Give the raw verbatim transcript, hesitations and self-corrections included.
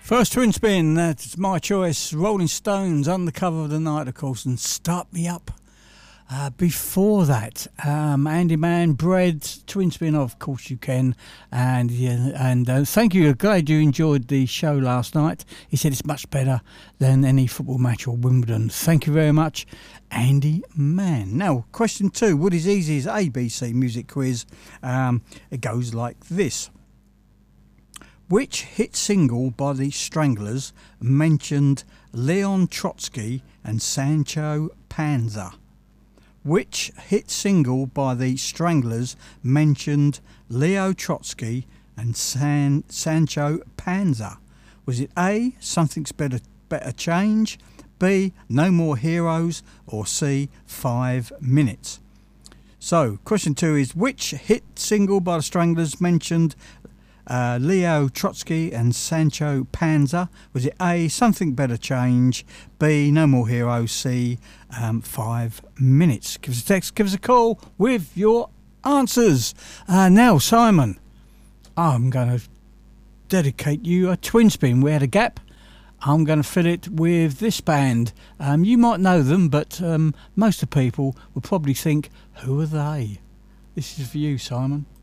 First twin spin, that's my choice. Rolling Stones, Under Cover of the Night, of course, and Start Me Up. Uh, before that, um, Andy Mann, Bread, twin spin, of course you can. And yeah, and uh, thank you. Glad you enjoyed the show last night. He said it's much better than any football match or Wimbledon. Thank you very much, Andy Mann. Now, question two, Woody's Easy's A B C music quiz. Um, it goes like this. Which hit single by the Stranglers mentioned Leon Trotsky and Sancho Panza? Which hit single by the Stranglers mentioned Leo Trotsky and San, Sancho Panza? Was it A, Something's Better Better Change, B, No More Heroes, or C, Five Minutes? So, question two is, which hit single by the Stranglers mentioned Uh, Leo Trotsky and Sancho Panza? Was it A, Something Better Change, B, No More Heroes, C, um, Five Minutes? Give us a text, give us a call with your answers. Uh, now, Simon, I'm going to dedicate you a twin spin. We had a gap. I'm going to fill it with this band. Um, you might know them, but um, most of the people will probably think, who are they? This is for you, Simon.